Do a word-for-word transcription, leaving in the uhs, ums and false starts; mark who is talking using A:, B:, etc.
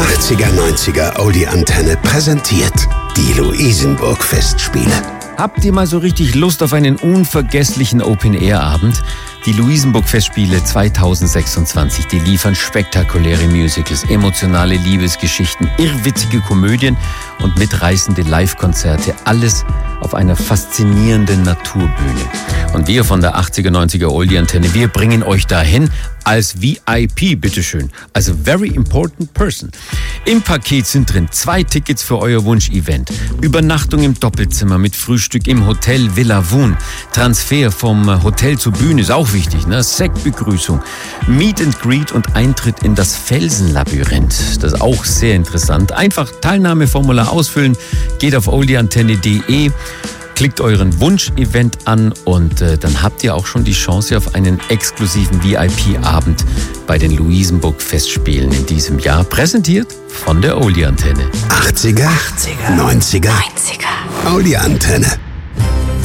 A: achtziger, neunziger Oldie-Antenne präsentiert die Luisenburg-Festspiele.
B: Habt ihr mal so richtig Lust auf einen unvergesslichen Open-Air-Abend? Die Luisenburg-Festspiele zweitausendsechsundzwanzig, die liefern spektakuläre Musicals, emotionale Liebesgeschichten, irrwitzige Komödien und mitreißende Live-Konzerte. Alles auf einer faszinierenden Naturbühne. Und wir von der achtziger, neunziger Oldie-Antenne, wir bringen euch dahin als V I P, bitteschön. Also Very Important Person. Im Paket sind drin zwei Tickets für euer Wunsch-Event, Übernachtung im Doppelzimmer mit Frühstück im Hotel Villa Wohn, Transfer vom Hotel zur Bühne, ist auch wichtig, ne? Sektbegrüßung, Meet and Greet und Eintritt in das Felsenlabyrinth. Das ist auch sehr interessant. Einfach Teilnahmeformular ausfüllen, geht auf oldieantenne punkt de, klickt euren Wunsch-Event an und äh, dann habt ihr auch schon die Chance auf einen exklusiven V I P-Abend bei den Luisenburg-Festspielen in diesem Jahr, präsentiert von der Oldie-Antenne.
A: achtziger, achtziger, neunziger,
C: neunziger.
A: Oldie-Antenne.